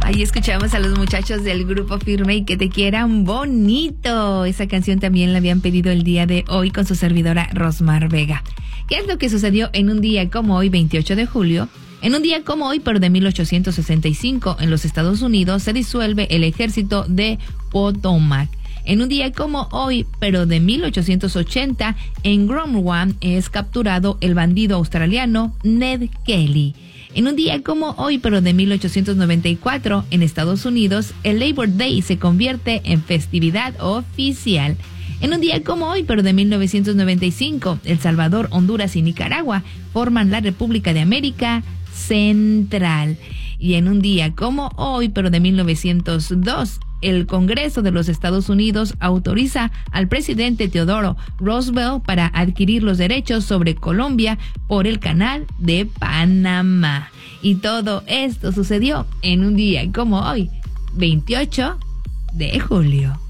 Ahí escuchamos a los muchachos del Grupo Firme y Que Te Quieran Bonito. Esa canción también la habían pedido el día de hoy con su servidora Rosmar Vega. ¿Qué es lo que sucedió en un día como hoy, 28 de julio? En un día como hoy, pero de 1865, en los Estados Unidos se disuelve el ejército de Potomac. En un día como hoy, pero de 1880, en Cromwell es capturado el bandido australiano Ned Kelly. En un día como hoy, pero de 1894, en Estados Unidos, el Labor Day se convierte en festividad oficial. En un día como hoy, pero de 1995, El Salvador, Honduras y Nicaragua forman la República de América Central. Y en un día como hoy, pero de 1902, el Congreso de los Estados Unidos autoriza al presidente Theodore Roosevelt para adquirir los derechos sobre Colombia por el Canal de Panamá. Y todo esto sucedió en un día como hoy, 28 de julio.